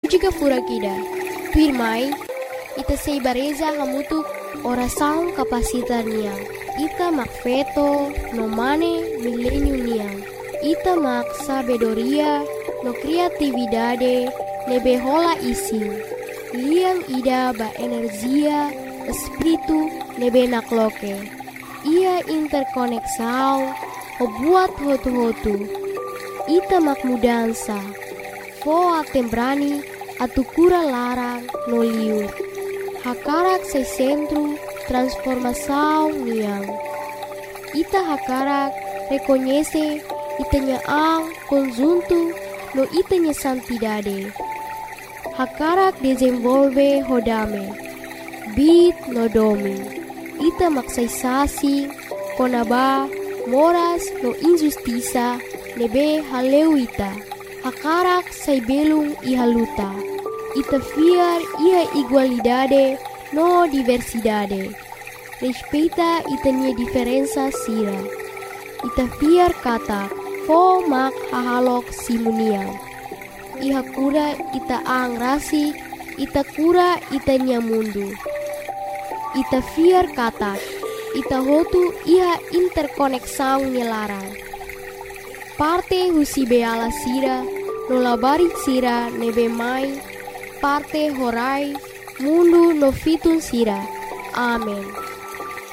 jika furakida. Tuirmai, ita sei bareza hamutuk orasaun kapasitar niang. Ita mak feto no mane milenium niang. Ita mak sabedoria no kreatividade nebe hola ising. Liang ida ba energia espiritu nebe nakloke. Ia interkoneksau o buat hotu-hotu. Ita mak mudansa. Fo atembrani atukura larang no liur. Hakarak say centro transformação niang. Ita hakarak reconhece itanya ang conjunto no itanya santidade. Hakarak desenvolve hodame. Bit no domi. Ita maksaysasi konaba moras no injustiça nebe haleuita. Hakarak say belung ihaluta. Ita fiar ia igualdade no diversidade. Respeita itanya diferença sira. Ita fiar kata fo mak hahalok simuniang. Iha kura ita ang rasi, ita kura itanya mundu. Ita fiar kata, ita hotu iha interkoneksang nilarang. Parte husi beala sira, nolabarit sira nebe mai, parte horai, mundu no fitun sira. Amen.